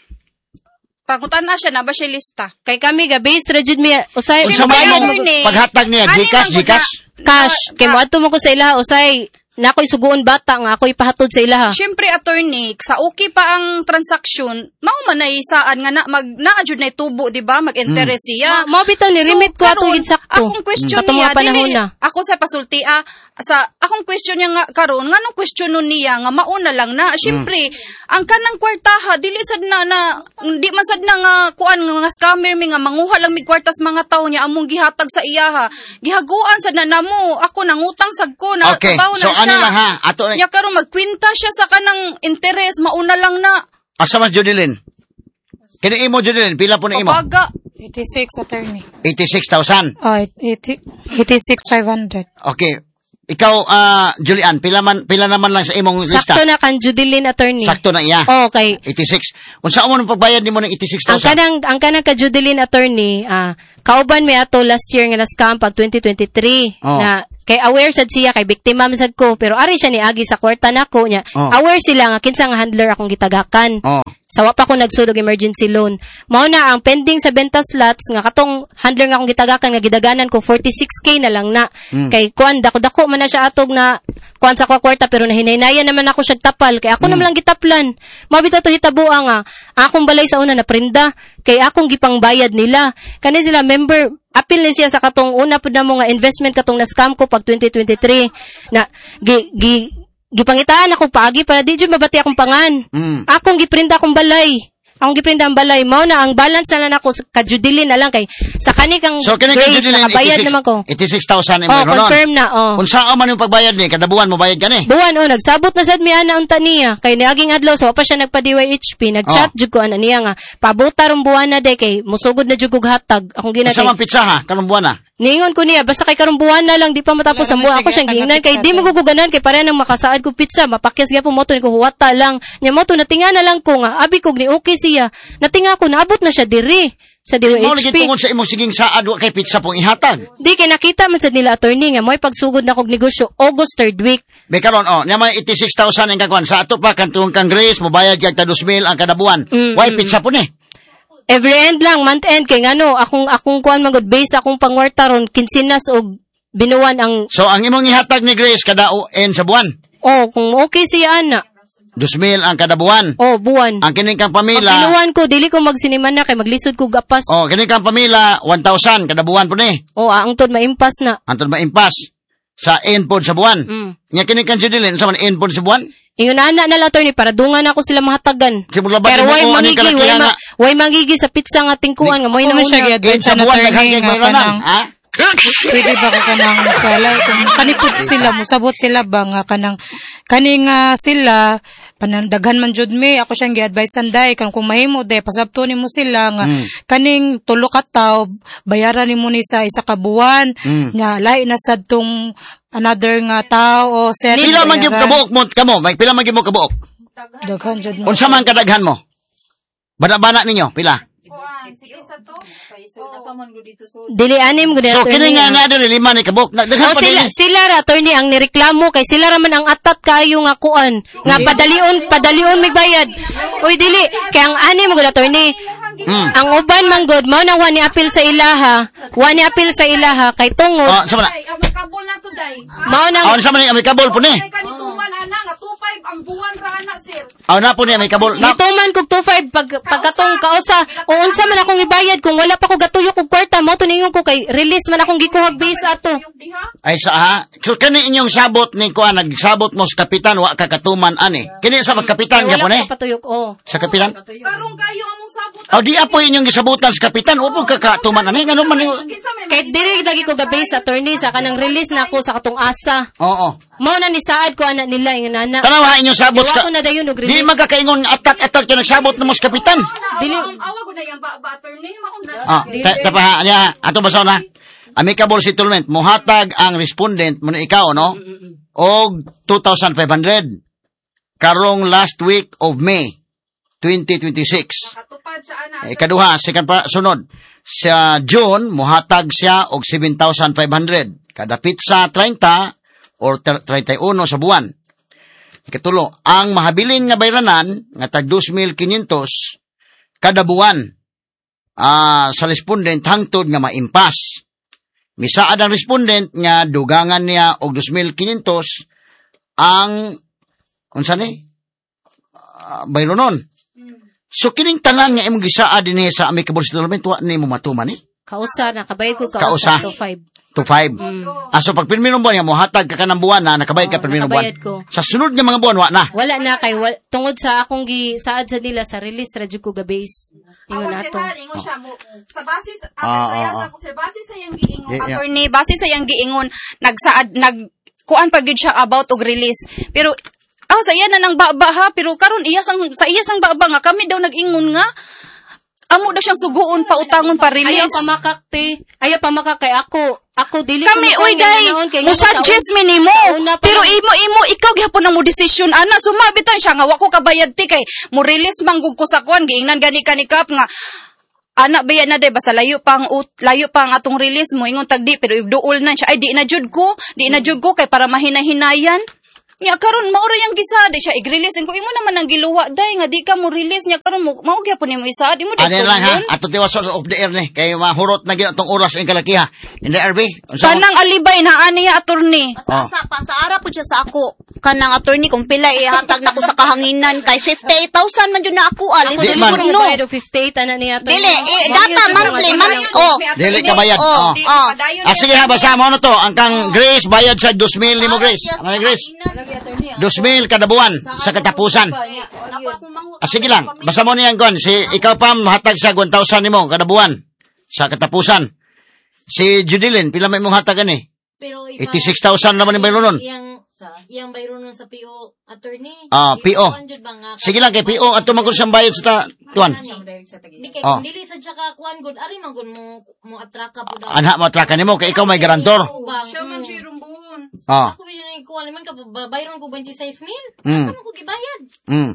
Pagutan na siya na ba siya lista? Kay kami ga base ra jud mi usay Unsa Siyempre, man ano mo yun eh. paghatag niya Ano Gcash, lang Gcash? cash. Na- Kay na- moadto mo ko sa ilaha usay na ako'y suguon bata nga ako'y pahatod sa ilaha. Siyempre, attorney, sa okay pa ang transaksyon, mao man na isaan nga na, mag, naadjud na tubo, di ba? Mag-interest siya. Ma- mao bitaw ni remit ko ato karon, gid sakto. Akong question Katong niya, mga panahon dili, na. ako sa pasulti, ah, sa, akong question niya nga, karon nga nung question nun niya, nga mauna lang na, siyempre, ang kanang kwartaha, dili sad na, na, di man sad na nga, kuan, nga mga scammer, mi nga, manguha lang mi kwartas mga tao niya, among gihatag sa iyaha. Gihaguan sad na namo, ako nangutang sad ko, na, Okay, trabaho so na siya. ano lang ha? Ato, Nya karon magkwenta siya sa kanang interes, mauna lang na. asa man Judilin? Kini imo Judilin, pila po na imo? Pabaga. eighty-six attorney. eighty-six thousand. Oh, eighty, eighty-six five hundred. Okay. ikaw, ah, Julian, pila man, pila naman lang sa imong lista? Sakto na kan Judeline attorney. Sakto na iya. Oh, kay eighty-six. Unsa mo nang pagbayad nimo ng eighty-six ang thousand? kanang ang kanang ka Judeline attorney, ah kauban mi ato last year nga na-scam pag twenty twenty-three Oh. na kay aware sad siya kay biktima man sad ko pero ari siya ni agi sa kwarta nako nya. Oh. Aware sila nga kinsa nga handler akong gitagakan. Oh. Sawa pa ko nagsudog emergency loan. Mao na ang pending sa benta slots nga katong handler nga akong gitagakan nga gidaganan ko forty-six K na lang na. Mm. Kay kuan dako-dako man na siya atog na kuan sa kwarta pero nahinaynayan naman ako siya tapal kay ako Mm. naman lang gitaplan. Mao bitaw to hitabuan nga akong balay sa una na prinda kay akong gipang bayad nila. Kani sila member apil ni siya sa katong una pud na mo nga investment katong na-scam ko pag twenty twenty-three na gi, gi gipangitaan ako paagi para di jud mabati akong pangan. Mm. Akong giprinta akong balay. Akong giprinta ang balay. Mao na ang balance na lang ako ka Judilin na lang kay sa kani kang So, kini Grace nakabayad naman ko. eighty-six thousand Oh, imo ron. confirm na. Oh. Kung saan man yung pagbayad ni, kada buwan mo bayad ka ni. Buwan oh, nagsabot na sad mi ana unta niya kay niaging adlaw so pa siya nagpa-D Y H P, nag-chat Oh. jud ko ana niya nga pabuta ron buwan na day kay musugod na jud kog hatag. Akong gina Sa kay man pizza ha, kanong buwan na. Ningon ko niya, basta kay karong buwan na lang, di pa matapos ang buwan. Ako siyang giingnan, kay di maguguganan, kay pareha nang makasaad ko pizza, mapakyas gyapon mo to, ni ko huwata lang. Nya mo to, natinga na lang ko nga, abi kog ni okay siya. Natinga ko, naabot na siya diri, sa D Y Mao H lagi P. tungod sa imong siging saad wa kay pizza pong ihatag. Di, kay nakita man sa nila attorney nga, mo'y pagsugod na kog negosyo, August third week. Be karon oh, nya may eighty-six thousand ang kakwan. Sa ato pa kantuong kang Grace mo bayad kag ta two thousand ang kada buwan. Mm, Why mm. pizza po ni? Every end lang, month end, kay ngano, akong, akong kuan man good base, akong pangwarta ron, kinsinas o binuwan ang, So ang imong ihatag ni Grace kada o end sa buwan. oh, kung okay siya ana. two thousand ang kada buwan. Oh, buwan. Ang kining kang Pag pamilya, binuwan ko, dili ko magsiniman na, kay maglisod ko gapas. oh, kining kang pamilya one thousand kada buwan po ni. Oh, ang tod maimpas na. Antod maimpas sa end pod sa buwan. Mm. Nya kining kang Judilin sa man end pod sa buwan. Ingon ana na lang attorney para dungan ako sila mahatagan. Simula ba Pero mo way ko ani mangigi, way, kalakiya ma, nga way mangigi sa pizza nga tingkuan nga moy Ako na man siya una. end gi-advise sa sa buwan attorney naghangay nga bayranan. kanang Ha? pwede ba ka kanang kalay kung kanipot sila musabot sila ba nga kanang kaning uh, sila panandaghan man jud mi ako siyang gi-advise sanday kan kung mahimo de pasabto nimo sila nga Mm. kaning tulo ka tawo bayaran nimo ni sa isa ka buwan Mm. nya lain na sad tong another nga tawo o set Pila man gyud kabuok mo kamo, may pila man gyud mo kabuok. daghan jud mo Unsa man kadaghan mo? Bana-bana ninyo pila? Dili anim gud So kini attorney. nga na dili lima ni kabuok. Daghan Oh, pa sila, din. sila ra attorney ang nireklamo kay sila ra man ang atat kaayo nga kuan nga padalion padalion mig bayad. Uy dili kay ang ani mo gud attorney. Mm. Ang uban man gud mao nang wani apil sa ilaha, wani apil sa ilaha kay tungod Oh, sa man. Kabol na to, day. mao nang Aw sa man ni may kabol po ni. Kanituman, ana, nga two five ang buwan ra, ana, sir. Aw na po ni may kabol. Na. Gituman kog two five pag pagkatong kausa o unsa man akong ibayad kung wala pa ko gatuyo kog kwarta mo to ningon ko kay release man akong gikuhag base ato. Ay sa ha. So kani inyong sabot ni kuan nagsabot mo sa kapitan wa ka katuman ani. Kini sa kapitan Kay gyapon wala eh. pa patuyok oh. Sa kapitan. Karong kayo among sabot. Aw di apo inyong gisabutan sa kapitan wa po ka katuman ani ngano man ni- Kay diri lagi ko gabay sa attorney sa kanang release na ako sa katong asa. Oo. Mao na ni saad ko anak nila ingon ana. Tanaw ha inyong sabot Wa ka. ko na dayon og Di release. magkakaingon atak-atak ka nagsabot na mo sa kapitan. Dili Awa ko na yung ba-butter ni, mauna. Ah, ta- tapa ha, niya, ato ba na? Amicable settlement, muhatag ang respondent mo na ikaw, no? Og two thousand five hundred. Karong last week of May, twenty twenty-six. Katupad siya, ana. Ikaduha, second pa, sunod. Sa June, muhatag siya og seven thousand five hundred. Kada pizza, thirty or thirty-one sa buwan. Ikatulo, ang mahabilin nga bayranan, nga tag two thousand five hundred, kada buwan, ah sa respondent hangtod nga maimpas. Misaad ang respondent nga dugangan niya og two thousand five hundred ang unsa ni? Uh, bayronon. So kining tanan nga imong gisaad dinhi sa amicable settlement wa nimo matuman ni? kausa na kabayad ko Kausa. kausa to five. To five. Ah, so pag pirminong buwan niya, mohatag ka ka ng buwan na nakabayad ka Oo, pirminong buwan. nakabayad ko. Sa sunod nga mga buwan, wa na. Wala na kay wal, tungod sa akong gi saad sa nila sa release radyo ko gabase. Ingon Ako, nato. sir, ingon siya mo. Sa basis, Ah, ah, ah, sa ah. sir, basis sa iyang giingon, Yeah, yeah. attorney, basis sa iyang giingon, nagsaad, nag, kuan pa gyud siya about og release. Pero, ah, sa iya na nang baba ha, pero karon iya sang, sa iya sang baba nga, kami daw nag-ingon nga, amo daw siyang suguon pa utangon pa Ayaw release. pamakak te. Ayaw pamakak kay ako. Ako dili Kami ko oy day, mo suggest mi nimo. Pero imo imo ikaw gihapon ang mo decision ana sumabitan siya nga wa ko kabayad ti kay mo release manggug ko sa kuan giingnan gani kanikap nga ana baya na day basta layo pang ut, layo pang atong release mo ingon tagdi pero igduol na siya ay di na jud ko, di na jud ko kay para mahina-hinayan. Nya karon maura yang gisade siya i-release ko imo naman ang giluwa day nga di ka mo release nya karon mo mao gyapon nimo isa di mo Ano lang ha, ato tiwaso of the air ni, kay mahurot na gina itong oras ang kalakiha. In the R B? Kanang alibay na ani ya attorney. Oh. Sa pasaara po siya sa ako. Kanang attorney kung pila ihatag na ko sa kahanginan kay fifty-eight thousand man jud na ako alis Ako Di dili man. ko no. bayad og fifty-eight ana niya. Dili, eh, data monthly man oh. Dili ka bayad. Oh, Oh. oh. Ah, sige ha, basa mo na to. Ang kang Grace, bayad sa two thousand ni mo, Grace. Ano Grace? two thousand kada buwan sa katapusan. Ah, sige lang. Basa mo niyan, Gon. Si, ikaw pa, mahatag sa one thousand ni mo kada buwan sa katapusan. Si Judilyn, pila may mong hatagan eh? Pero iba, eighty-six thousand naman yung bayro nun. Yang, yang bayro nun sa P O attorney. Ah, P O. Sige lang, kay P O, at tumagod siyang bayad sa ta- tuwan. Di kay Oh. kung dili sa ka kuan good ari man gud mo mo atraka po daw. Anha mo atrakan ni mo, kay ikaw may garantor. Ubang, Siya man mm. si Rumbun. Ah. Ako yun yung kuan man ka bayron ko twenty-six mil. Mm. Asa man ko gibayad? Mm.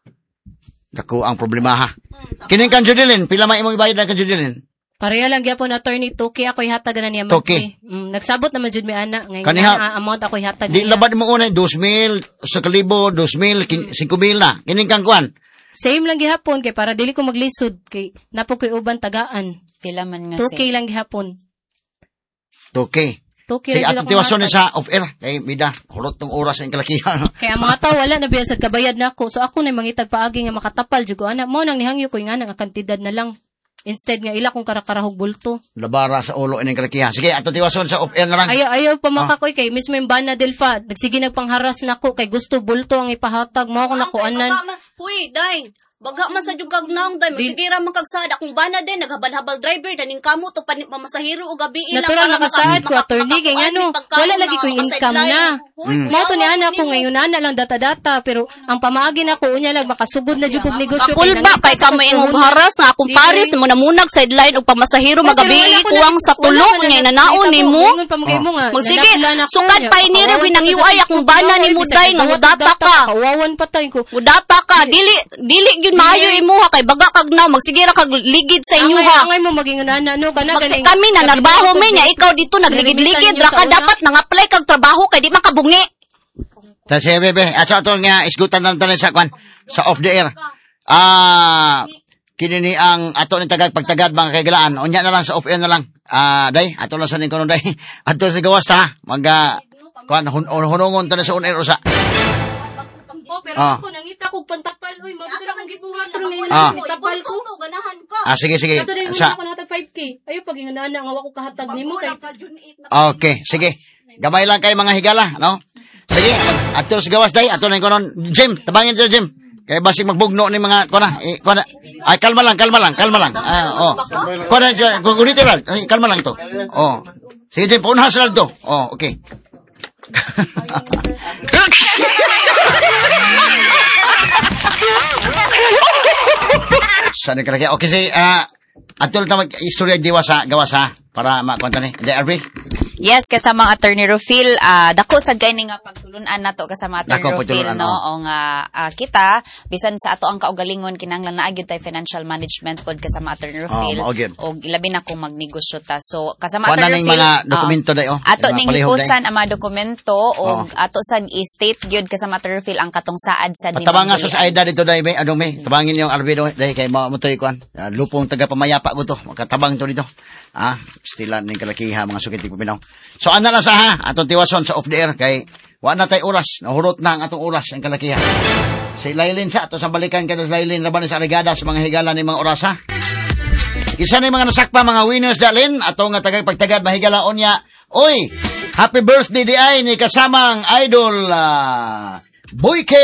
Dako ang problema ha. Kining kan Judilyn, pila may imong ibayad na kan Judilyn? Pareha lang gyapon attorney Toki ako ihatag na niya. Toki. Mm, nagsabot naman jud mi ana ngayon. Kaniha- na amount ako ihatag Di niya. labad mo una, two mil, sa kalibo, two mil, five mil na. Kining kang kuan. Same lang gihapon kay para dili ko maglisod kay napo koy uban tagaan. Pila man nga Toki si. lang gihapon. Okay. Toki Sige, ra atong gyud ako tiwason ni ihatag. sa off-air. Kay, mida, hulot tong oras ang kalakihan. Kaya ang mga tao wala na biya sa kabayad nako. So ako na mangitag paagi nga makatapal jud ko ana. Mo nang nihangyo ko nga nga kantidad na lang. Instead nga ila kong karakarahog bulto. Labara sa ulo ining kalakihan. Sige, atong tiwason sa off-air na lang. Ayaw, ayaw pa makakoy kay mismo yung bana Delfa. Nagsige nagpangharas nako kay gusto bulto ang ipahatag mo ako nakuanan. Uy, day. Baga man sa jugag naong day. Magsigira man kagsada. Kung bana din, naghabal-habal driver. Daning kamo to pan pamasahiro o gabi ilang. Natural nakasaad ko attorney kay ngano. Wala lagi ko yung income na. Mo to ni ana ko ngayon ana lang data-data pero ang pamaagi nako unya lang makasugod na jud kog negosyo. Pakulba kay kamo ingog haras nga akong Paris mo namunag sideline og pamasahiro magabi kuwang sa tulok ngay nanaon nimo. Ingon pa magay mo nga. Magsige, nalapila na ko sukad niya. pa inire Kawawan winang pa sa U I Facebook. akong bana Kawawan nimo pa sa day nga dawat- mudata data ka. Kawawan patay ko. Mudata ka, dili dili gyud maayo imuha kay baga kag naw magsigira kag ligid sa Angay, inyuha. angay mo maging ana no kana Magsi ganing. kami na nagbaho mi nya ikaw dito nagligid-ligid ra ka dapat nang-apply kag trabaho kay di makabungi. Kasi, bebe, at sa atong nga, isgutan lang tayo sa kwan, sa off the air. Ah, kinini ang ato ni tagad pagtagad mga kaigalaan. Unya na lang sa off air na lang. Ah, day, ato lang sa ning kono day. Ato sa gawas ta, mag ah, kwan hun hunongon ta na sa on air usa. Oh, pero Ah. ako nangita kog pantapal oy, mabot lang ang gibuhat ron ngayon. Ah. Tapal ko. ganahan ka. Ah, sige, sige. Ato din Sa, ako nahatag five K. Ayo pag ingana nga wa ko kahatag nimo kay okay, sige. Gamay lang kay mga higala, no? Sige, mag- ato sa gawas day, ato na yung konon. Jim, tabangin sa Jim. Kaya basig magbugno ni mga, kuna, eh, kuna. Ay, kalma lang, kalma lang, kalma lang. Ah, oh. Kuna, gugunito lang. Ay, kalma lang ito. Oh. Sige, Jim, paunahan sa laldo. Oh, okay. Sana ka lagi. Okay, sige, ah, ato lang tamag istorya diwa sa gawas ha, para makwanta ni. Hindi, R B? Yes, kasama ang Attorney Rufil, ah dako sad kay ni nga pagtulunan nato kasama Attorney Dako, Rufil, pagtulunan, no? oh. O nga ah, kita bisan sa ato ang kaugalingon kinahanglan na gyud tay financial management pod kasama Attorney Rufil. mao gyud. Og ilabi na kung magnegosyo ta. So kasama Kuha na Attorney ning Rufil, mga oo. dokumento day, oh. Ato Yung mga ning palihog, hipusan ang mga dokumento og Oo. ato sad i-state gyud kasama Attorney Rufil ang katong saad sa Patabang nga sa sa Aida dito day, may adong may tabangin yung R B do day kay mo mutoy kuan. Ah, lupong taga pamayapa ko to, makatabang to dito. Ah, stilan ning kalakiha mga sukit pinaw. So ana na sa ha, atong tiwason sa off the air kay wa na tay oras, nahurot na ang atong oras ang kalakiha. Si Lailin sa ato sa balikan kada sa Lailin laban sa Arigada sa mga higala ni mga oras ha. Isa na yung mga nasakpa mga winners dalin ato nga tagay pagtagad mahigalaon niya. Oy, happy birthday di ay ni kasamang idol uh, Boy K.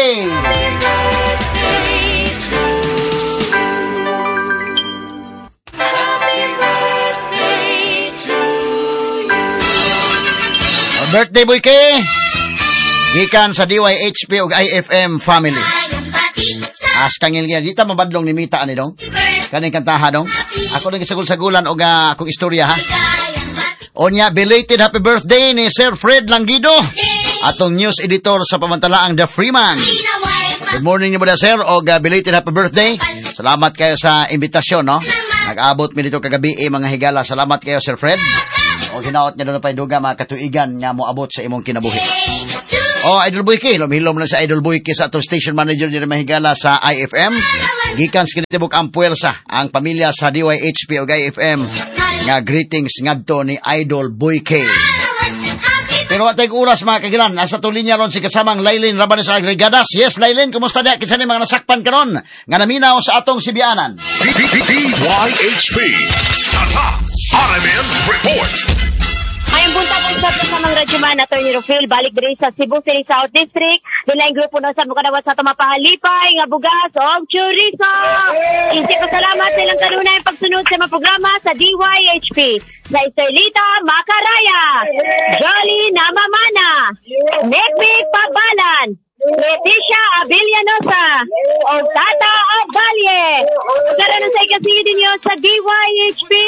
Birthday Boy K. Gikan sa D Y H P ug I F M family. Hasta ngilya dita mabadlong ni Mita ani dong. Kaning kantaha dong. Ako nang sagul-sagulan og uh, akong istorya ha. Onya, belated happy birthday ni Sir Fred Langido, atong news editor sa pamantalaang The Freeman. Good morning niyo ba, sir, o uh, belated happy birthday. Salamat kayo sa imbitasyon, no? Nag-abot mi dito kagabi eh, mga higala. Salamat kayo, Sir Fred. O ginaot niya doon pa duga mga katuigan nga mo abot sa imong kinabuhi. O Idol Boyki, lumihilom na sa Idol Boyki sa atong station manager niya mahigala sa I F M. Gikan sa kinitibok ang puwersa ang pamilya sa D Y H P o I F M. Nga greetings ngadto ni Idol Boyki. Pero watay oras mga kagilan, nasa tuloy niya ron si kasamang Laylin Rabanes Agregadas. Yes, Laylin, kumusta na? Kinsa ni mga nasakpan karon nga naminaw sa atong sibianan. D Y H P Tata R M N Report. Mayang buntag ang sa kasamang radyoman, Atty. Rufil, balik diri sa Cebu City South District. Nila yung grupo na sa mukadawat sa tumapahalipay, nga bugas, o chorizo. Isip ko salamat sa ilang kanunay pagsunod sa mga programa sa D Y H P. Sa Estrelita Macaraya, Jolly Namamana, Nekbik Pabalan, Leticia Abilianosa, o Tata Abalye. Karoon sa ikasiyo din nyo sa D Y H P.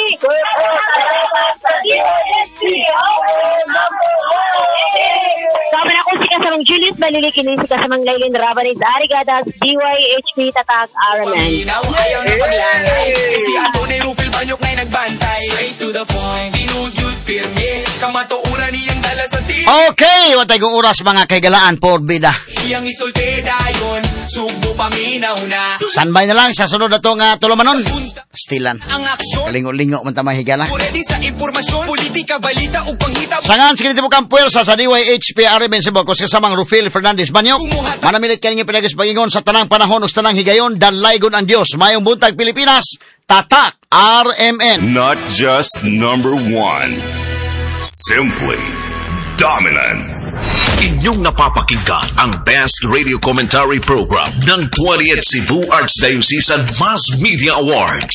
Kaman ako si kasamang Julius Balilikin, si kasamang Laylin Rabanes Arigadas, D Y H P Tatak R M N. Ayaw na paglangay, kasi ato na Rufil Banyok na'y nagbantay. Straight to the point, tinudyod pirmi, kamatuuran niyang dala sa team. Okay, watay kong oras mga kaigalaan por bida. Iyang isulti dayon, sugbo paminaw na. Standby na lang sa sunod na itong uh, tulumanon. Stilan. Ang aksyon, Kalingo-lingo man tamang higala. puredi sa impormasyon, politika, balita, o panghita. Sangan sa kinitibok ang puwersa sa D Y H P R M N Cebu, kasamang Rufil Fernandez Banyok. Manamilit kaningin pinagis pangingon sa tanang panahon o sa tanang higayon, dalaygon ang Diyos. Mayong buntag Pilipinas, Tatak R M N. Not just number one, simply dominant. Inyong napapakinggan ang best radio commentary program ng twentieth Cebu Archdiocese Mass Media Awards.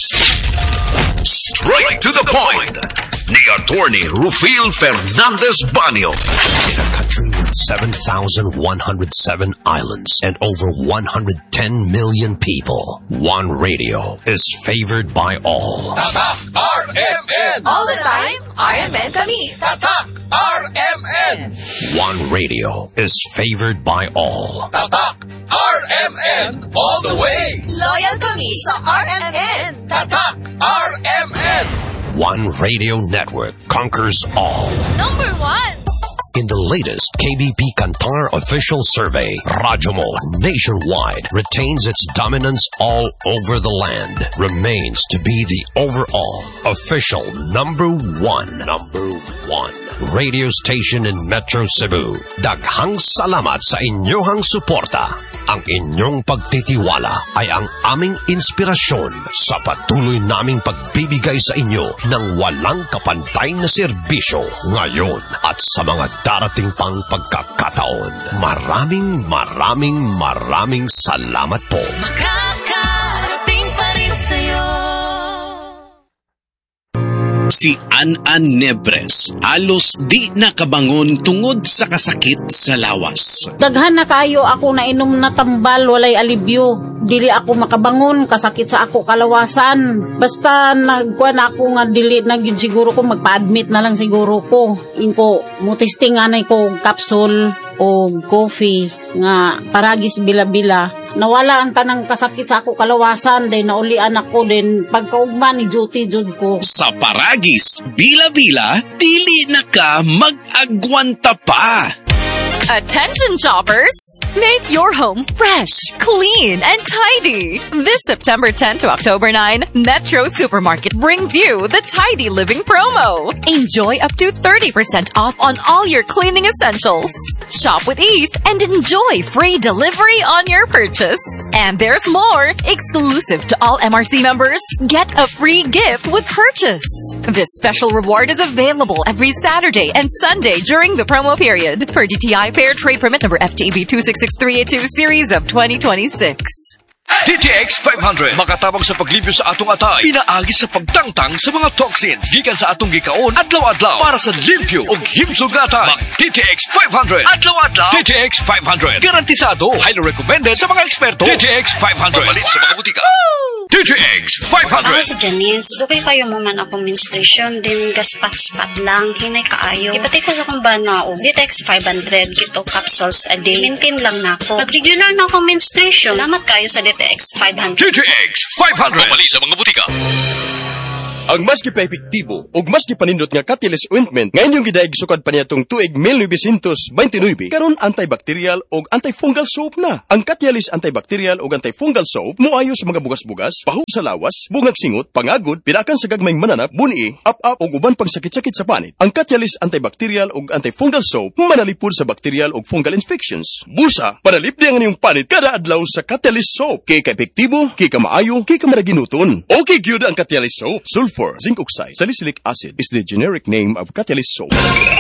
Straight to the point ni Attorney Rufil Fernandez Banyo. In a country with seven thousand one hundred seven islands and over one hundred ten million people, one radio is favored by all. Tatak R M N. All the time, R M N kami. Tatak R M N. One radio is favored by all. Tatak R M N all the way. Loyal kami sa R M N. Tatak R M N. One radio network conquers all. Number one. In the latest K B P Kantar official survey, Radyo Mo nationwide retains its dominance all over the land, remains to be the overall official number one, number one radio station in Metro Cebu. Daghang salamat sa inyong suporta. Ang inyong pagtitiwala ay ang aming inspirasyon sa patuloy naming pagbibigay sa inyo ng walang kapantay na serbisyo ngayon at sa mga darating pang pagkakataon. Maraming maraming maraming salamat po. Makakarating pa rin sa'yo. Si An-An Nebres halos di nakabangon tungod sa kasakit sa lawas. Daghan na kayo ako na inom na tambal, walay alibyo. Dili ako makabangon, kasakit sa ako kalawasan. Basta nagkuhan ako nga dili na yun siguro ko, magpa-admit na lang siguro ko. Inko, mutisting anay ko capsule o coffee nga paragis bila-bila. Nawala ang tanang kasakit sa ako kalawasan, din naulian ako din pagkaugma ni duty jud ko. Sa paragis bila-bila, dili na ka mag-agwanta pa. Attention shoppers! Make your home fresh, clean, and tidy. This September tenth to October ninth, Metro Supermarket brings you the Tidy Living promo. Enjoy up to thirty percent off on all your cleaning essentials. Shop with ease and enjoy free delivery on your purchase. And there's more! Exclusive to all M R C members, get a free gift with purchase. This special reward is available every Saturday and Sunday during the promo period per D T I Fair Trade Permit number F T B two six six three eight two series of twenty twenty-six. T T X five hundred makatabang sa paglibyo sa atong atay, pinaagi sa pagtangtang sa mga toxins gikan sa atong gikaon adlaw-adlaw para sa limpyo ug himsog na atay. Mag T T X five hundred adlaw-adlaw. T T X five hundred garantisado, highly recommended sa mga eksperto. T T X five hundred mabalin sa mga butika. T T G X five hundred. Ako si Janice. Dugay kayo mo man akong menstruation, din gaspat-spat lang, hinay kaayo. Ipatay ko sa kong bana o D T X five hundred, kito capsules a day. Maintain lang na ako. Nag-regular na akong menstruation. Salamat kayo sa D T X five hundred. T G X five hundred. Pabali sa mga butika. Ang mas gipa-epektibo ug mas gipanindot nga Catalyst ointment ngayon yung gidaig sukad pa niya tong tuig nineteen twenty-nine karon antibacterial ug antifungal soap na. Ang Catalyst antibacterial ug antifungal soap moayo sa mga bugas-bugas, pahug sa lawas, bungag singot, pangagod, pinakan sa gagmayng mananap, buni, up-up ug uban pang sakit-sakit sa panit. Ang Catalyst antibacterial ug antifungal soap manalipod sa bacterial ug fungal infections. Busa, panalip diyan ang iyong panit kada adlaw sa Catalyst soap. Kay ka-epektibo, kay ka maayo, kay ka maraginuton. Okay gyud ang Catalyst soap. For zinc oxide, salicylic acid is the generic name of Catalyst soap.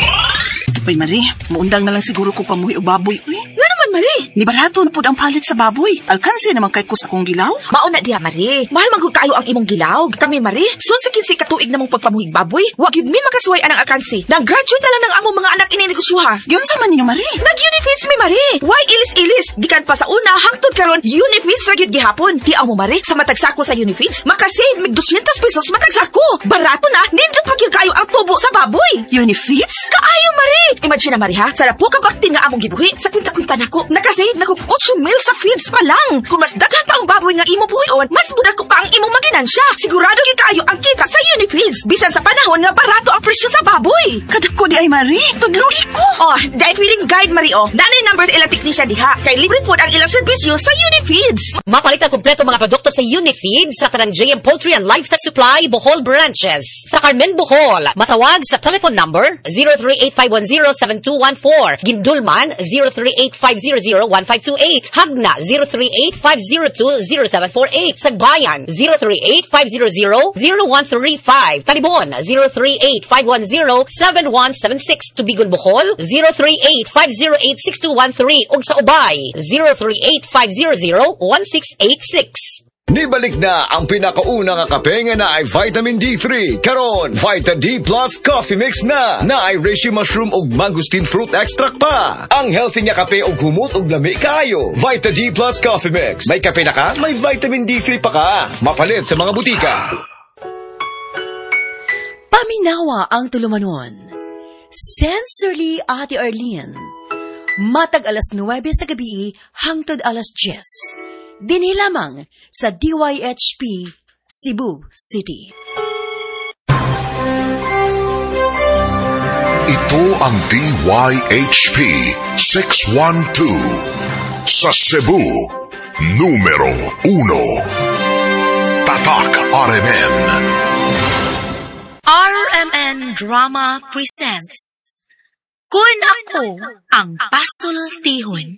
Uy, Marie, muundang na lang siguro ko pamuhi o baboy. Uy, nga naman, Marie. Ni barato na po ang palit sa baboy. Alkansi naman kay ko sa kong gilaw. Mauna diha, Marie. Mahal man kayo ang imong gilaw. Kami, Marie, susikisi katuig na mong pagpamuhig baboy. Wag yun mi makasuway anang alkansi. Nag-graduate na lang ng among mga anak ininegosyoha. Yun sa man ninyo, Marie. Nag-unifeeds mi, Marie. Why ilis-ilis? Gikan pa sa una, hangtod karon unifeeds ra gyud gihapon. Hiaw mo, Marie, sa matagsako sa unifeeds, makasave mig two hundred pesos matagsako. Barato na, nindot pa gyud kayo ang tubo sa baboy. Unifeeds? Kaayo, Marie. Imagine na, Marie, ha? Sarap po kabaktin nga among gibuhi. Sa kwinta-kwinta nako, nakasave na kog eight mil sa feeds pa lang. Kung mas daghan pa ang baboy nga imo buhion, mas muda ko pa ang imong maginansya. Sigurado gyud kayo ang kita sa Unifeeds. Bisan sa panahon nga barato ang presyo sa baboy. Kadako di ay, Marie. Tudlugi ko. Oh, dahil feeling guide, Marie, oh. Nanay numbers ilang technician diha. Kay libre po ang ilang serbisyo sa Unifeeds. Mapalitan kompleto mga produkto sa Unifeeds sa tanang J M Poultry and Livestock Supply, Bohol branches. Sa Carmen, Bohol, matawag sa telephone number zero three eight five one zero seven two one four. Gindulman, zero three eight five zero zero one five two eight. Hagna, zero three eight five zero two zero seven four eight. Sagbayan, zero three eight five zero zero zero one three five. Talibon, zero three eight five one zero seven one seven six. Tubigon, Bohol, zero three eight five zero eight six two one three. Ug sa Ubay, zero three eight five zero zero one six eight six. Nibalik na ang pinakauna nga kape nga na ay vitamin D three. Karon, Vita D Plus Coffee Mix na. Na ay reishi mushroom ug mangosteen fruit extract pa. Ang healthy nga kape ug humot ug lami kaayo. Vita D Plus Coffee Mix. May kape na ka, may vitamin D three pa ka. Mapalit sa mga butika. Paminawa ang tulumanon. Sensorily, Ate Arlene. Matag alas nuwebe sa gabi hangtod alas diyes. Dinhi lamang sa D Y H P Cebu City. Ito ang D Y H P six one two sa Cebu, numero uno. Tatak R M N. R M N Drama presents Kun Ako ang Pasultihon.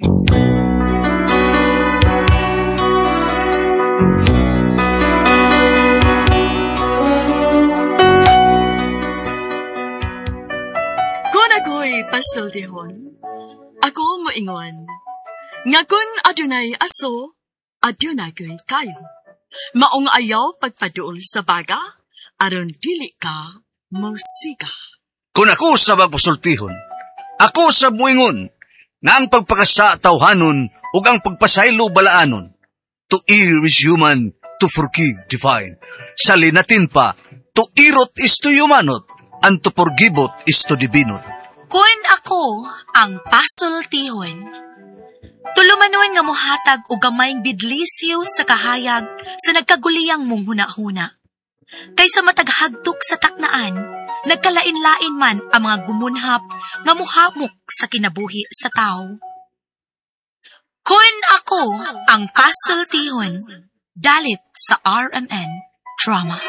Ako'y pasultihon. Ako moingon. Nga kun adunay aso, adunay ko'y kayo. Maong ayaw pagpaduol sa baga, aron dili ka musika. Kung ako sa pasultihon, ako sa moingon, nga ang pagpakasa tawhanon ug ang pagpasaylo balaanon. To err is human, to forgive divine. Sa linatin pa, to irot is to humanot, and to forgivot is to divinot. Kun ako ang pasultihon. Tulumanon nga mohatag og gamayng bidlisyo sa kahayag sa nagkaguliyang mong huna-huna. Kaysa mataghagtok sa taknaan, nagkalain-lain man ang mga gumunhap nga muhamok sa kinabuhi sa tao. Kun ako ang pasultihon, dalit sa R M N Drama.